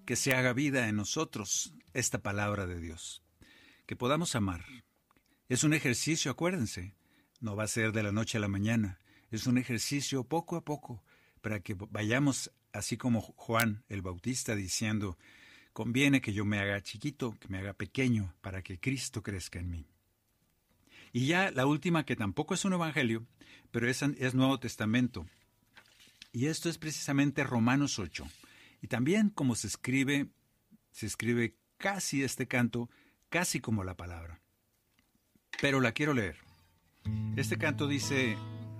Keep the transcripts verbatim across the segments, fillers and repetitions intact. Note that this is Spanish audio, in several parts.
que se haga vida en nosotros esta palabra de Dios, que podamos amar. Es un ejercicio, acuérdense, no va a ser de la noche a la mañana, es un ejercicio poco a poco, para que vayamos así como Juan el Bautista diciendo, conviene que yo me haga chiquito, que me haga pequeño, para que Cristo crezca en mí. Y ya la última, que tampoco es un evangelio, pero es, es Nuevo Testamento. Y esto es precisamente Romanos ocho. Y también como se escribe, se escribe casi este canto, casi como la palabra. Pero la quiero leer. Este canto dice,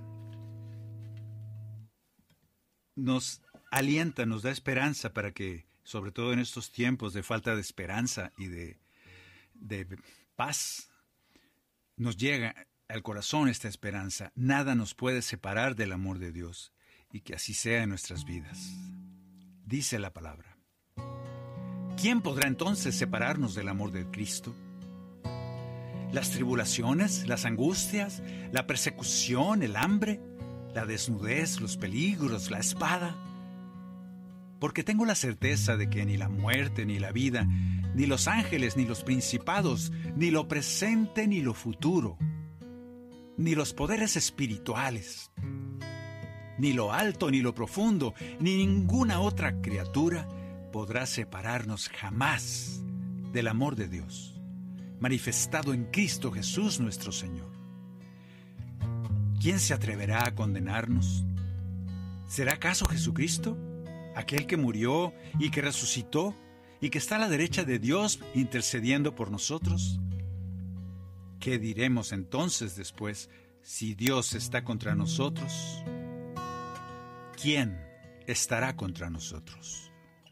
nos alienta, nos da esperanza para que, sobre todo en estos tiempos de falta de esperanza y de, de paz, nos llega al corazón esta esperanza. Nada nos puede separar del amor de Dios, y que así sea en nuestras vidas. Dice la palabra. ¿Quién podrá entonces separarnos del amor de Cristo? ¿Las tribulaciones, las angustias, la persecución, el hambre, la desnudez, los peligros, la espada? Porque tengo la certeza de que ni la muerte, ni la vida, ni los ángeles, ni los principados, ni lo presente, ni lo futuro, ni los poderes espirituales, ni lo alto, ni lo profundo, ni ninguna otra criatura podrá separarnos jamás del amor de Dios, manifestado en Cristo Jesús nuestro Señor. ¿Quién se atreverá a condenarnos? ¿Será acaso Jesucristo, aquel que murió y que resucitó y que está a la derecha de Dios intercediendo por nosotros? ¿Qué diremos entonces después si Dios está contra nosotros? ¿Quién estará contra nosotros?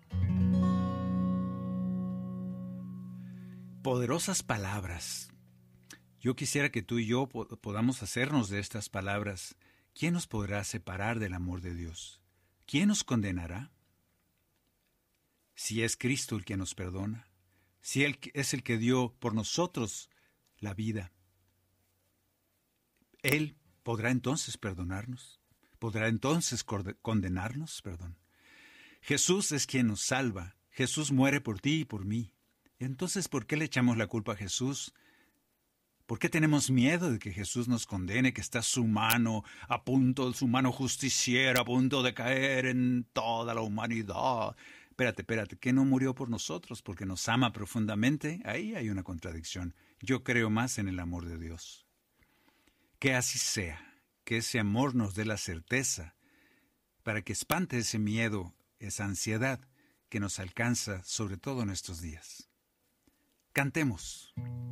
Poderosas palabras. Yo quisiera que tú y yo podamos hacernos de estas palabras. ¿Quién nos podrá separar del amor de Dios? ¿Quién nos condenará? Si es Cristo el que nos perdona, si Él es el que dio por nosotros la vida, ¿Él podrá entonces perdonarnos? ¿Podrá entonces condenarnos? Perdón. Jesús es quien nos salva. Jesús muere por ti y por mí. Entonces, ¿por qué le echamos la culpa a Jesús? ¿Por qué tenemos miedo de que Jesús nos condene, que está su mano a punto, su mano justiciera, a punto de caer en toda la humanidad? Espérate, espérate, ¿que no murió por nosotros porque nos ama profundamente? Ahí hay una contradicción. Yo creo más en el amor de Dios. Que así sea. Que ese amor nos dé la certeza para que espante ese miedo, esa ansiedad que nos alcanza sobre todo en estos días. Cantemos.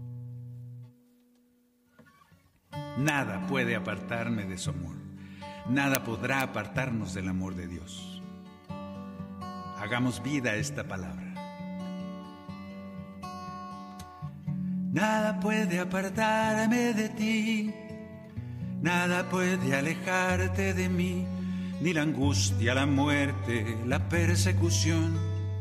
Nada puede apartarme de su amor. Nada podrá apartarnos del amor de Dios. Hagamos vida a esta palabra. Nada puede apartarme de ti. Nada puede alejarte de mí, ni la angustia, la muerte, la persecución.